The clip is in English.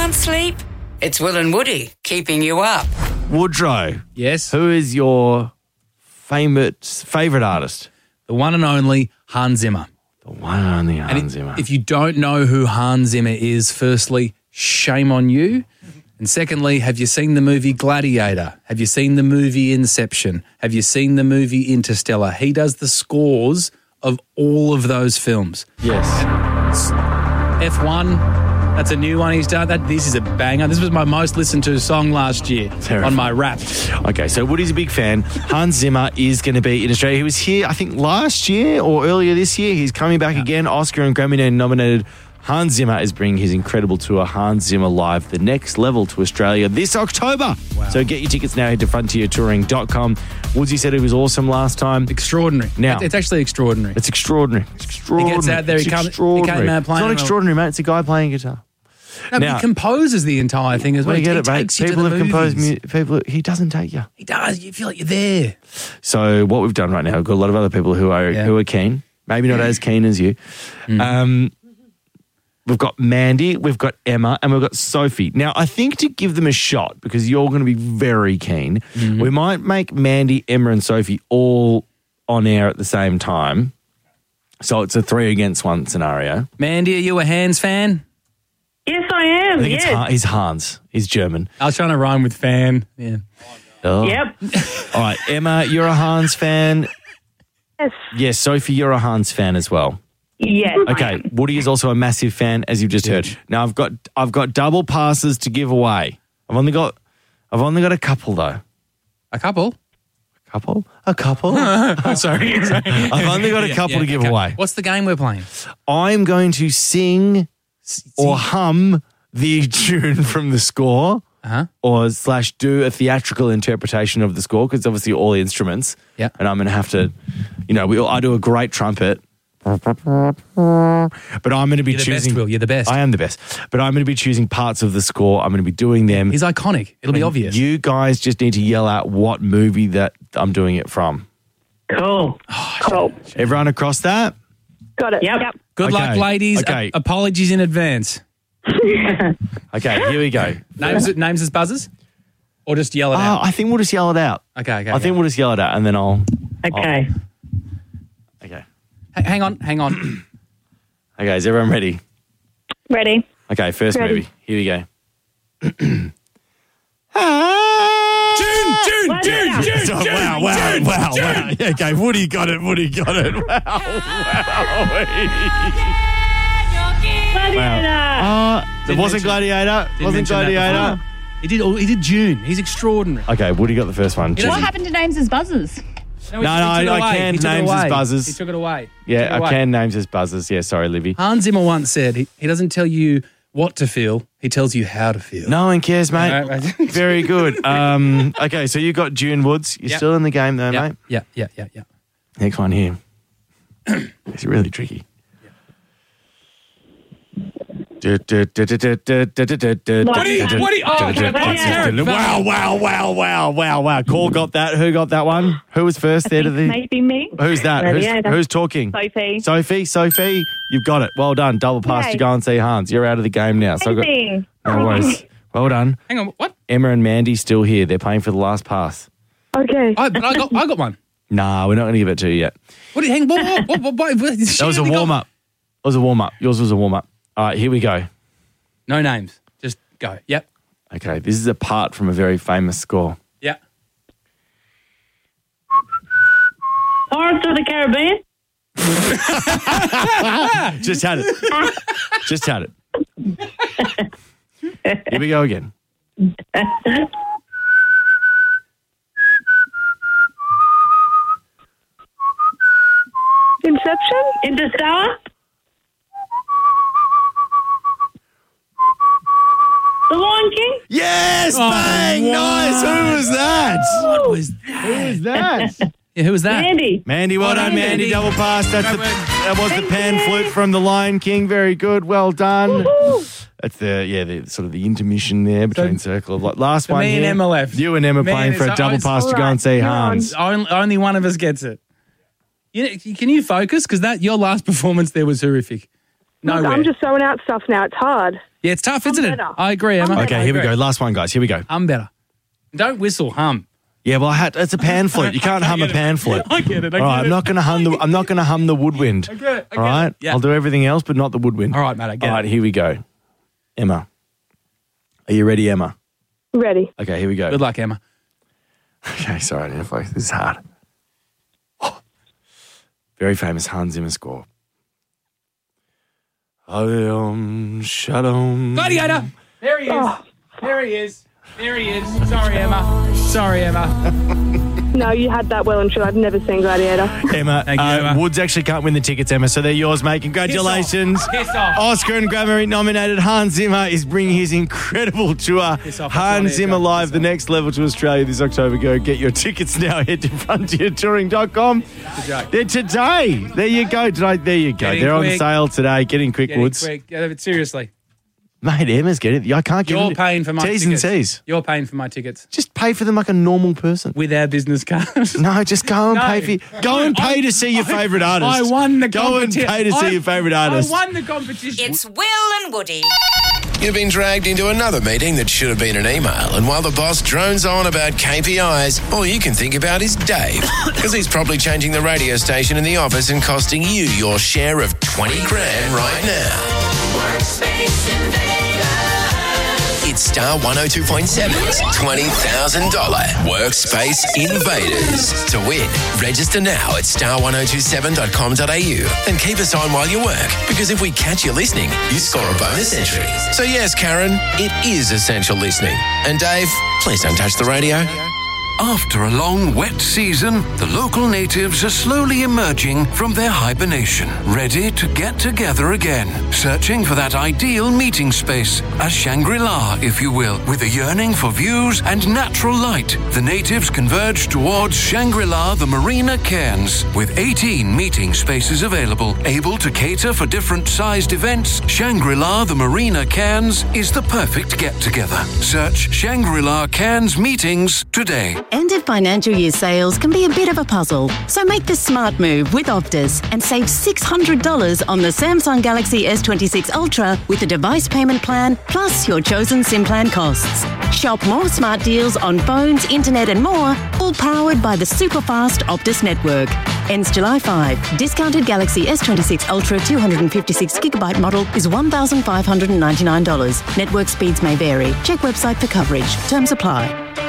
Can't sleep? It's Will and Woody keeping you up. Woodrow, Yes. who is your favourite artist? The one and only Hans Zimmer. The one and only And Hans Zimmer. if you don't know who Hans Zimmer is, firstly, shame on you. And secondly, have you seen the movie Gladiator? Have you seen the movie Inception? Have you seen the movie Interstellar? He does the scores of all of those films. Yes. F1, that's a new one he's done. This is a banger. This was my most listened to song last year on my rap. Okay, so Woody's a big fan. Hans Zimmer is going to be in Australia. He was here, I think, last year or earlier this year. He's coming back again. Oscar and Grammy nominated Hans Zimmer is bringing his incredible tour, Hans Zimmer Live, the next level, to Australia this October. Wow. So get your tickets now. Head to frontiertouring.com. Woodsy said it was awesome last time. Extraordinary. Now, it's actually extraordinary. It's extraordinary. It's extraordinary. He gets out there, he came out playing. It's not extraordinary, mate. It's a guy playing guitar. No, but he composes the entire thing as well. You get He it, mate. takes you People to have the composed movies. music. He doesn't take you. He does. You feel like you're there. So what we've done right now, we've got a lot of other people who are keen. Maybe not as keen as you. We've got Mandy, we've got Emma, and we've got Sophie. Now, I think to give them a shot, because you're going to be very keen, we might make Mandy, Emma, and Sophie all on air at the same time. So it's a 3 against 1 scenario. Mandy, are you a Hans fan? Yes, I am. I think he's Hans. He's German. I was trying to rhyme with fan. Yeah. Oh. Yep. All right, Emma, you're a Hans fan. Yes. Yes, Sophie, you're a Hans fan as well. Yes. Okay, Woody is also a massive fan, as you've just heard. Now I've got double passes to give away. I've only got a couple though. A couple? A couple? Sorry. I've only got a couple to give away. What's the game we're playing? I'm going to sing or hum the tune from the score, or / do a theatrical interpretation of the score, because obviously all the instruments. Yeah. And I'm going to have to, I do a great trumpet. But I'm going to be You're the choosing. best, Will. You're the best. I am the best. But I'm going to be choosing parts of the score. I'm going to be doing them. He's iconic. It'll be obvious. You guys just need to yell out what movie that I'm doing it from. Cool. Cool. Everyone across that? Got it. Yep. Good luck, Okay. ladies. Okay. Apologies in advance. Okay, here we go. Names as buzzers? Or just yell it out? I think we'll just yell it out. Okay. I think we'll just yell it out, and then I'll. Okay. Okay. Hang on. Okay, is everyone ready? Ready. Okay, first Ready. movie. Here we go. June! Wow. Yeah, okay, Woody got it. Wow. It wasn't Gladiator. Didn't mention that before. He did June. He's extraordinary. Okay, Woody got the first one. What happened to names as buzzers? No, I can names as buzzers. He took it away. Yeah, I can names as buzzers. Yeah, sorry, Livy. Hans Zimmer once said he doesn't tell you what to feel, he tells you how to feel. No one cares, mate. Right. Very good. Okay, so you got June Woods. You're still in the game though, mate. Yeah. Next one here. It's really tricky. What do you? Wow. Call got that. Who got that one? Who was first there to the... Maybe me. Who's that? Who's talking? Sophie, you've got it. Well done. Double pass to go and see Hans. You're out of the game now. So no worries. Well done. Hang on, what? Emma and Mandy still here. They're playing for the last pass. Okay. I got one. Nah, we're not going to give it to you yet. What? That was a warm-up. Yours was a warm-up. All right, here we go. No names. Just go. Yep. Okay, this is a part from a very famous score. Yeah. Pirates of the Caribbean. Just had it. Here we go again. Inception. Interstellar. The Lion King. Yes, bang! Nice. Who was that? What was that? Yeah, who was that? Mandy, well done, Mandy. Double pass. That was the pan flute from the Lion King. Very good. Well done. Woo-hoo. That's the sort of the intermission there between Circle of Life. Last one. Me and here. Emma left. You and Emma playing for a double pass to go and see Hans. Only one of us gets it. Can you focus? Because your last performance there was horrific. Nowhere. I'm just throwing out stuff now. It's hard. Yeah, it's tough, isn't it? better. I agree, Emma. Okay, here we go. Last one, guys. Here we go. I'm better. Don't whistle, hum. Yeah, well, it's a pan flute. You can't hum a pan flute. I get it. All right, I'm not going to hum the woodwind. I get it. All right, Yeah. I'll do everything else, but not the woodwind. All right, mate, I get All right, it. here we go. Emma, are you ready, Emma? Ready. Okay, here we go. Good luck, Emma. Okay, sorry, I didn't focus. This is hard. Very famous Hans Zimmer score. Shalom. Gladiator! There he is. Oh. There he is. There he is. Sorry, Emma. Sorry, Emma. No, you had that well and true. I've never seen Gladiator. Emma, Thank you, Emma. Woods actually can't win the tickets, Emma, so they're yours, mate. Congratulations. Piss off. Oscar and Grammy nominated Hans Zimmer is bringing his incredible tour. Piss off. Hans Zimmer Piss Live, off. the next level to Australia this October. Go get your tickets now. Head to frontiertouring.com. joke. They're today. There you go. Today. There you go. Get in They're on quick. sale today. Get in quick, Get it Woods. quick. Yeah, but seriously. Mate, Emma's getting it. I can't give You're them paying for my T's tickets. and C's. You're paying for my tickets. Just pay for them like a normal person. With our business card. No, just go and No. pay for. Go and pay to see your favourite artist. I won the Go competition. and pay to see your favourite artist. I won the competition. It's Will and Woody. You've been dragged into another meeting that should have been an email, and while the boss drones on about KPIs, all you can think about is Dave, because he's probably changing the radio station in the office and costing you your share of 20 grand right now. It's Star 102.7's $20,000 Workspace Invaders. To win, register now at star1027.com.au and keep us on while you work, because if we catch you listening, you score a bonus entry. So yes, Karen, it is essential listening. And Dave, please don't touch the radio. After a long, wet season, the local natives are slowly emerging from their hibernation, ready to get together again, searching for that ideal meeting space, a Shangri-La, if you will. With a yearning for views and natural light, the natives converge towards Shangri-La the Marina Cairns. With 18 meeting spaces available, able to cater for different sized events, Shangri-La the Marina Cairns is the perfect get-together. Search Shangri-La Cairns Meetings today. End of financial year sales can be a bit of a puzzle, so make the smart move with Optus and save $600 on the Samsung Galaxy S26 Ultra with a device payment plan plus your chosen SIM plan costs. Shop more smart deals on phones, internet and more, all powered by the super-fast Optus network. Ends July 5. Discounted Galaxy S26 Ultra 256GB model is $1,599. Network speeds may vary. Check website for coverage. Terms apply.